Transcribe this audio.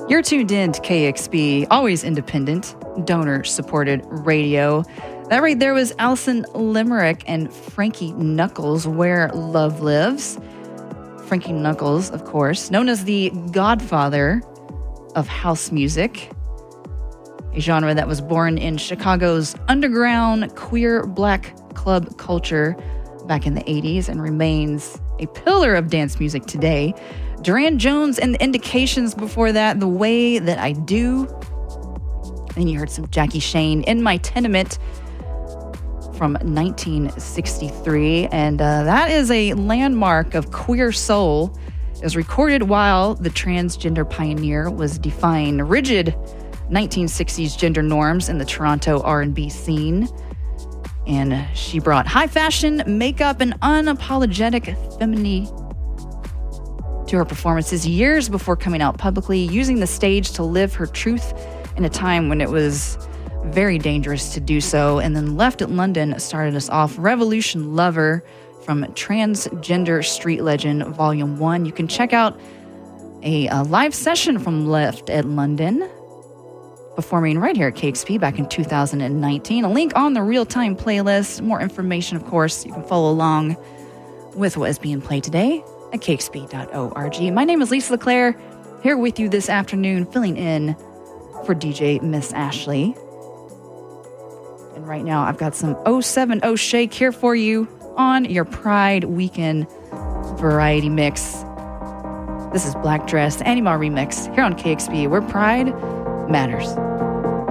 You're tuned in to KXP, always independent, donor-supported radio. That right there was Alison Limerick and Frankie Knuckles, Where Love Lives. Frankie Knuckles, of course, known as the godfather of house music, a genre that was born in Chicago's underground queer black club culture back in the 80s and remains a pillar of dance music today. Duran Jones and the Indications before that, The Way That I Do. Then you heard some Jackie Shane, In My Tenement, from 1963. And that is a landmark of queer soul. It was recorded while the transgender pioneer was defying rigid 1960s gender norms in the Toronto R&B scene. And she brought high fashion, makeup, and unapologetic femininity to her performances years before coming out publicly, using the stage to live her truth in a time when it was very dangerous to do so. And then Left at London started us off. Revolution Lover from Transgender Street Legend Volume 1. You can check out a live session from Left at London performing right here at KXP back in 2019. A link on the real-time playlist. More information, of course. You can follow along with what is being played today at kxp.org. My name is Lisa LeClaire, here with you this afternoon, filling in for DJ Miss Ashley. And right now, I've got some 070 Shake here for you on your Pride Weekend Variety Mix. This is Black Dress, Anima Remix, here on KXP, where Pride matters.